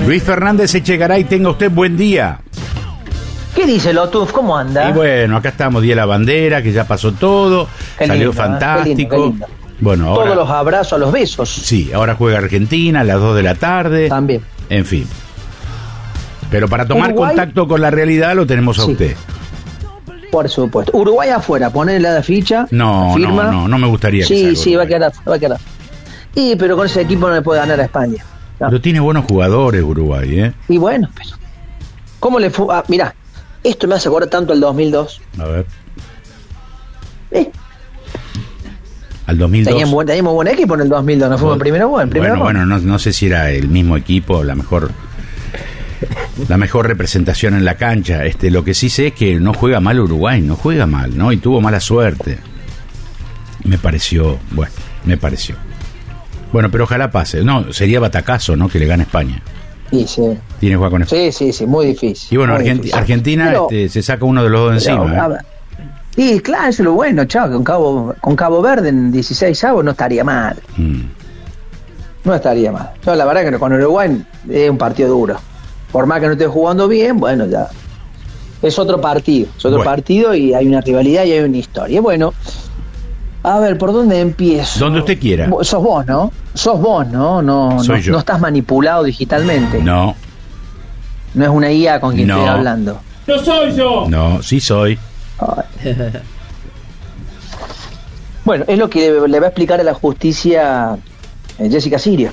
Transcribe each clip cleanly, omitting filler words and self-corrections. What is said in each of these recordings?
Luis Fernández Echegaray, tenga usted buen día. ¿Qué dice Lotuf? ¿Cómo anda? Y bueno, acá estamos, Día de la Bandera, que ya pasó todo, qué salió lindo, fantástico. qué lindo. Bueno, ahora, todos los abrazos, los besos. Sí, ahora juega Argentina a las 2 de la tarde. También. En fin. Pero para tomar Uruguay, contacto con la realidad lo tenemos a usted. Por supuesto. Uruguay afuera, ponerle la ficha. No, la firma. no me gustaría que Sí, salga sí, va Uruguay. a quedar. Y pero con ese equipo no le puede ganar a España. No. Pero tiene buenos jugadores Uruguay, ¿eh? Y bueno, pero ¿cómo le fue? Mirá, esto me hace acordar tanto al 2002. A ver. Al 2002. Teníamos buen equipo en el 2002, no fuimos en primero. Bueno, no sé si era el mismo equipo, la mejor representación en la cancha. Lo que sí sé es que no juega mal Uruguay, no juega mal, ¿no? Y tuvo mala suerte. Me pareció. Bueno, pero ojalá pase. No, sería batacazo, ¿no? Que le gane España. Sí, sí. Tiene que jugar con España. Sí, muy difícil. Y bueno, difícil. Argentina pero, se saca uno de los dos encima. Y claro, eso es lo bueno, chao, con Cabo Verde en 16avos no estaría mal. No estaría mal. Yo la verdad que con Uruguay es un partido duro. Por más que no esté jugando bien, bueno, ya es otro partido. Partido y hay una rivalidad y hay una historia. Bueno, a ver, ¿por dónde empiezo? Donde usted quiera. Sos vos, ¿no? Soy yo. No estás manipulado digitalmente. No. No es una IA con quien estoy hablando. ¡No soy yo! No, sí soy. Bueno, es lo que le va a explicar a la justicia Jessica Sirio.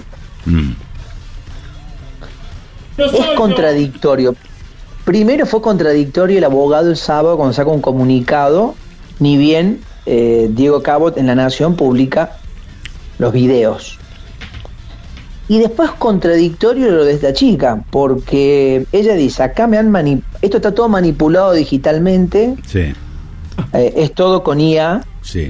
Es contradictorio. Primero fue contradictorio el abogado el sábado cuando saca un comunicado, ni bien Diego Cabot en La Nación publica los videos. Y después contradictorio lo de esta chica, porque ella dice, acá esto está todo manipulado digitalmente, sí. Es todo con IA, sí.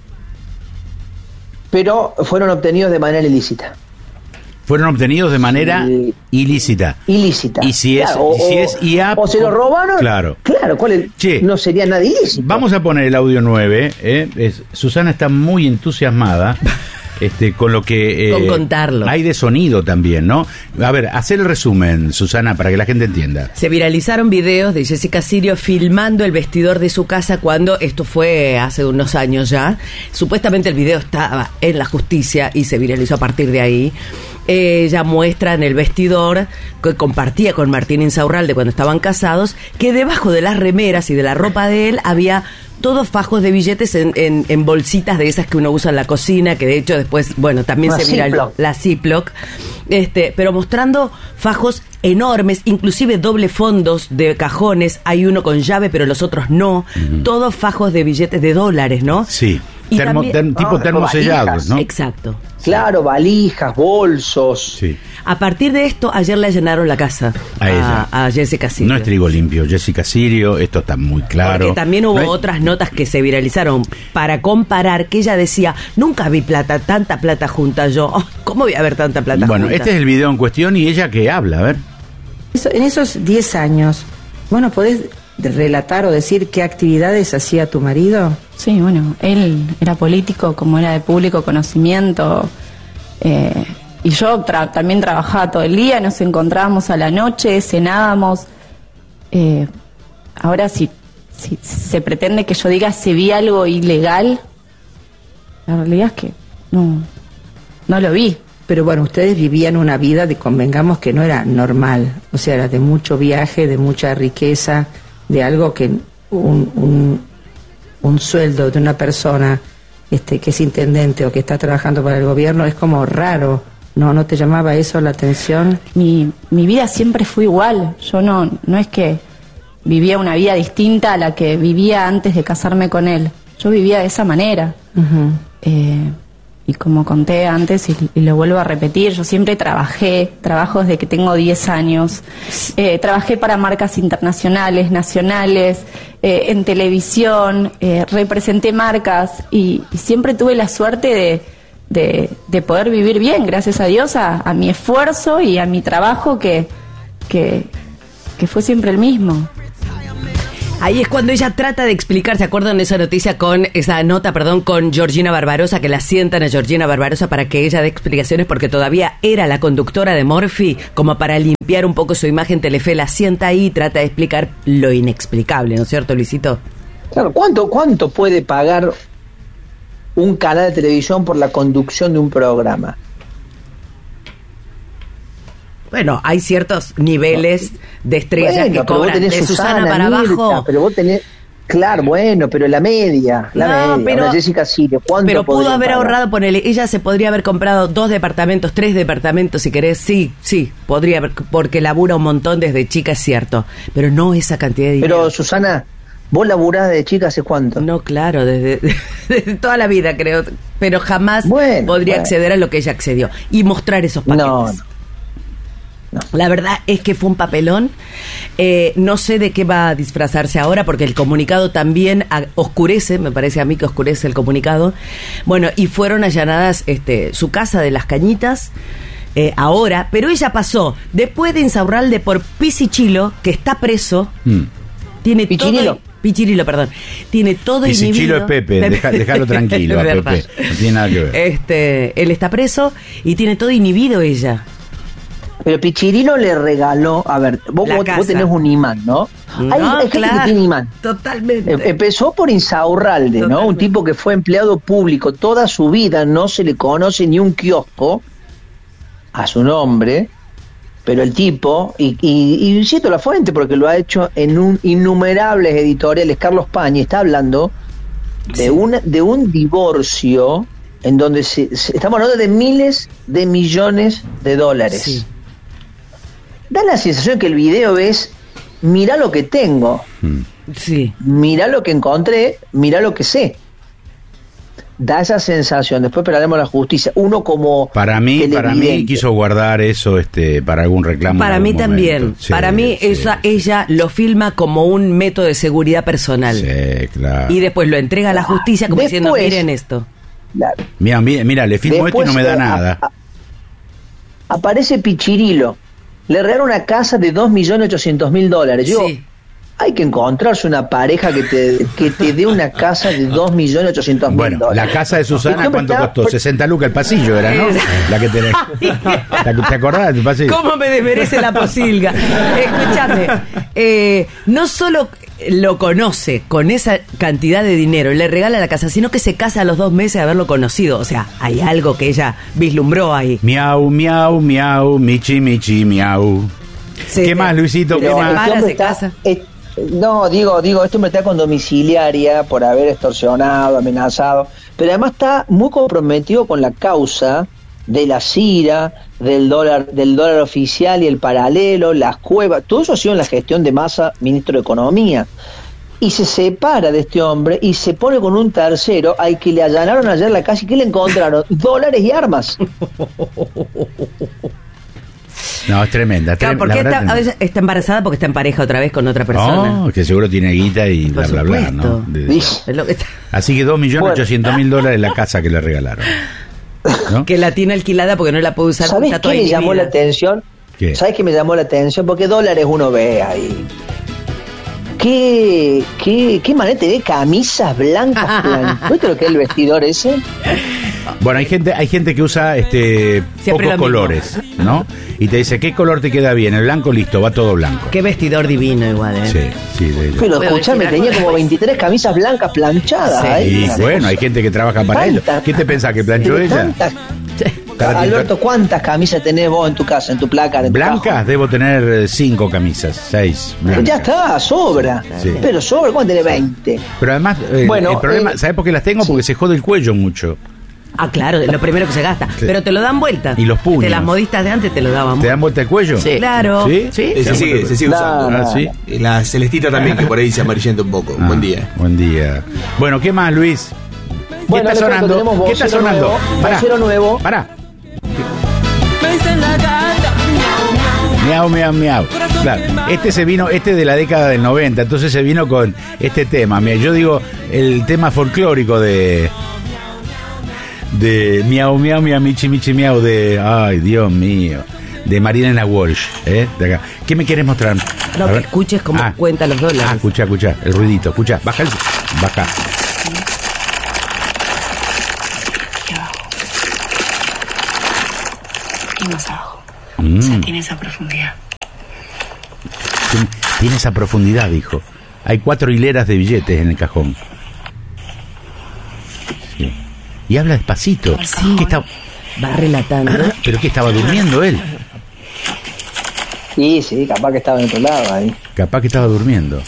Pero fueron obtenidos de manera ilícita. Fueron obtenidos de manera ilícita. Y si es IA... O se lo robaron. Claro, ¿cuál es? No sería nada ilícito. Vamos a poner el audio 9. Susana está muy entusiasmada con lo que... con contarlo. Hay de sonido también, ¿no? A ver, hacer el resumen, Susana, para que la gente entienda. Se viralizaron videos de Jessica Sirio filmando el vestidor de su casa cuando esto fue hace unos años ya. Supuestamente el video estaba en la justicia y se viralizó a partir de ahí. Ella muestra en el vestidor que compartía con Martín Insaurralde cuando estaban casados, que debajo de las remeras y de la ropa de él había todos fajos de billetes en bolsitas de esas que uno usa en la cocina, que de hecho después, bueno, también se viralizó la Ziploc, pero mostrando fajos enormes, inclusive doble fondos de cajones, hay uno con llave pero los otros no, todos fajos de billetes de dólares, ¿no? Sí, tipo termosellados, ¿no? Exacto. Claro, valijas, bolsos. Sí. A partir de esto, ayer le llenaron la casa a Jessica Sirio. No es trigo limpio, Jessica Sirio, esto está muy claro. Porque también hubo otras notas que se viralizaron para comparar, que ella decía, nunca vi tanta plata junta yo. ¿Cómo voy a ver tanta plata junta? Bueno, este es el video en cuestión y ella que habla, a ver. En esos 10 años, bueno, ¿podés relatar o decir qué actividades hacía tu marido? Sí, bueno, él era político, como era de público conocimiento, y yo también trabajaba todo el día, nos encontrábamos a la noche, cenábamos. Ahora si se pretende que yo diga si vi algo ilegal, la realidad es que no lo vi. Pero bueno, ustedes vivían una vida convengamos que no era normal, o sea, era de mucho viaje, de mucha riqueza, de algo que un sueldo de una persona que es intendente o que está trabajando para el gobierno es como raro. ¿No te llamaba eso la atención? Mi vida siempre fue igual. Yo no es que vivía una vida distinta a la que vivía antes de casarme con él. Yo vivía de esa manera. Y como conté antes y lo vuelvo a repetir, yo siempre trabajo desde que tengo 10 años. Trabajé para marcas internacionales, nacionales, en televisión, representé marcas y siempre tuve la suerte de poder vivir bien, gracias a Dios, a mi esfuerzo y a mi trabajo que fue siempre el mismo. Ahí es cuando ella trata de explicar, ¿se acuerdan de esa noticia esa nota con Georgina Barbarosa, que la sientan a Georgina Barbarosa para que ella dé explicaciones porque todavía era la conductora de Morphy, como para limpiar un poco su imagen? Telefe la sienta ahí y trata de explicar lo inexplicable, ¿no es cierto, Luisito? Claro, ¿cuánto puede pagar un canal de televisión por la conducción de un programa? Bueno, hay ciertos niveles de estrellas que cobran de Susana para Mirta, abajo. Pero vos tenés, claro, bueno, pero la media. Pero ahora Jessica Sirio, ¿cuánto pero pudo podría haber pagar? ahorrado, ponele, ella se podría haber comprado 2 departamentos, 3 departamentos, si querés, sí, podría haber, porque labura un montón desde chica, es cierto, pero no esa cantidad de dinero. Pero Susana, ¿vos laburás de chica hace cuánto? No, claro, desde toda la vida creo, pero jamás podría acceder a lo que ella accedió y mostrar esos paquetes. No. La verdad es que fue un papelón. No sé de qué va a disfrazarse ahora, porque el comunicado también oscurece, me parece a mí que oscurece el comunicado. Bueno, y fueron allanadas su casa de Las Cañitas ahora, pero ella pasó después de Insaurralde por Pisichilo, que está preso. Tiene todo. Pichirilo, perdón. Tiene todo inhibido. Pichirilo es Pepe, déjalo tranquilo a Pepe. No tiene nada que ver. Él está preso y tiene todo inhibido ella. Pero Pichirilo le regaló, a ver, vos tenés un imán, ¿no? Hay gente que tiene imán. Totalmente. Empezó por Insaurralde, ¿no? Un tipo que fue empleado público toda su vida, no se le conoce ni un kiosco a su nombre, pero el tipo, y cito la fuente porque lo ha hecho en innumerables editoriales, Carlos Pañi está hablando de un divorcio en donde estamos hablando de miles de millones de dólares. Sí. Da la sensación que el video es, mirá lo que tengo, mirá lo que encontré, mirá lo que sé. Da esa sensación. Después esperaremos la justicia. Uno como para mí quiso guardar eso para algún reclamo. Para mí también. Sí, para mí ella lo filma como un método de seguridad personal. Sí, claro. Y después lo entrega a la justicia como diciendo, miren esto. Claro. Mira, le filmo después, esto y no me da nada. Aparece Pichirilo. Le regala una casa de $2.800.000. Yo, hay que encontrarse una pareja que te dé una casa de $2.800.000. Bueno, la casa de Susana, ¿cuánto costó? 60 lucas el pasillo era, ¿no? La que tenés. ¿Te acordás del pasillo? ¿Cómo me desmerece la posilga? Escúchame, no solo lo conoce con esa cantidad de dinero, le regala la casa, sino que se casa a los 2 meses de haberlo conocido. O sea, hay algo que ella vislumbró ahí. Miau, miau, miau, michi, michi, miau. ¿Qué más, Luisito? ¿Qué más? Se casa. No, digo, este hombre está con domiciliaria por haber extorsionado, amenazado, pero además está muy comprometido con la causa de la CIRA, del dólar oficial y el paralelo, las cuevas, todo eso ha sido en la gestión de Massa, ministro de Economía. Y se separa de este hombre y se pone con un tercero al que le allanaron ayer la casa y que le encontraron dólares y armas. No, es tremenda. Claro, porque a veces está embarazada porque está en pareja otra vez con otra persona. Que seguro tiene guita y bla, bla, bla, ¿no? Así que $2.800.000 la casa que le regalaron, ¿no? Que la tiene alquilada porque no la puede usar. ¿Sabés qué me llamó la atención? ¿Sabés qué me llamó la atención? Porque dólares uno ve ahí. ¿Qué manera de camisas blancas planchadas? ¿Viste lo que es el vestidor ese? Bueno, hay gente que usa pocos colores, ¿no? Y te dice, ¿qué color te queda bien? El blanco, listo, va todo blanco. Qué vestidor divino igual, ¿eh? Sí. Pero escuchame, tenía como 23 camisas blancas planchadas. Sí, bueno, hay gente que trabaja para él. ¿Qué te pensás, que planchó ella? Alberto, ¿cuántas camisas tenés vos en tu casa, en tu placar? Blancas, debo tener 5 camisas, 6 blancas. Ya está, sobra. Sí. Pero sobra, ¿cuánto tenés? 20. Pero además, el problema, ¿sabés por qué las tengo? Porque se jode el cuello mucho. Ah, claro, es lo primero que se gasta. Sí. Pero te lo dan vuelta. Y los puños. Las modistas de antes te lo daban. ¿Te dan vuelta el cuello? Sí. Claro. ¿Sí? Se sigue usando. ¿Sí? La celestita también, que por ahí se amarillenta un poco. Buen día. Buen día. Bueno, ¿qué más, Luis? ¿Qué está sonando? ¿Qué está sonando? Pará. Miau, miau, miau. Claro, se vino, de la década del 90, entonces se vino con este tema. Mira, yo digo el tema folclórico de miau, miau, miau, michi, michi, miau, ay, Dios mío. de Marilena Walsh, de acá. ¿Qué me querés mostrar? No, que escuches cómo cuenta los dólares. Escucha, el ruidito, escucha. Baja. Y más abajo. O sea, tiene esa profundidad. Tiene esa profundidad, dijo. Hay 4 hileras de billetes en el cajón. Sí. Y habla despacito. Sí. Va relatando. ¿Pero qué, estaba durmiendo él? Sí, capaz que estaba en otro lado ahí. Capaz que estaba durmiendo.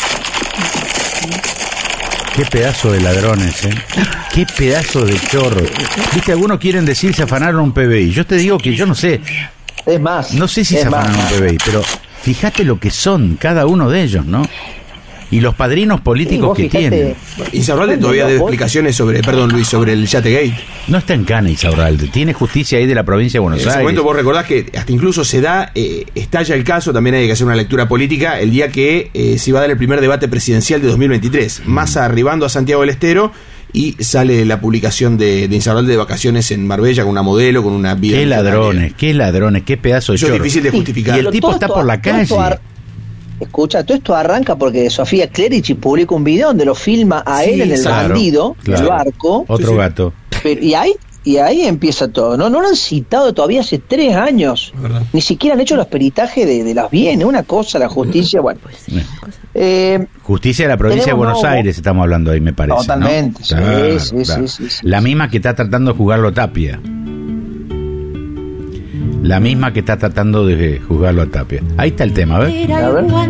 Qué pedazo de ladrones, Qué pedazo de chorro. Viste, algunos quieren decir se afanaron un PBI. Yo te digo que yo no sé. Es más. No sé si se afanaron un PBI, pero fíjate lo que son cada uno de ellos, ¿no? Y los padrinos políticos que tienen. Insaurralde todavía debe explicaciones sobre el Yategate. No está en cana Insaurralde, tiene justicia ahí de la provincia de Buenos Aires. En ese momento vos recordás que hasta incluso se da, estalla el caso, también hay que hacer una lectura política, el día que se iba a dar el primer debate presidencial de 2023. Massa arribando a Santiago del Estero y sale la publicación de Insaurralde de vacaciones en Marbella con una modelo, con una vida. Qué ladrones, qué pedazo de chorro. Eso es difícil de justificar. Y el tipo está por la calle. Escucha, todo esto arranca porque Sofía Clerici publica un video donde lo filma a él en el bandido, el barco. Otro gato. Y ahí empieza todo. No lo han citado todavía hace 3 años. Ni siquiera han hecho los peritajes de las bienes. Una cosa, la justicia, bueno. Justicia de la provincia de Buenos Aires estamos hablando ahí, me parece. Totalmente, ¿no? Sí. La misma que está tratando de juzgarlo a Tapia. La misma que está tratando de juzgarlo a Tapia. Ahí está el tema, ¿ves? A ver.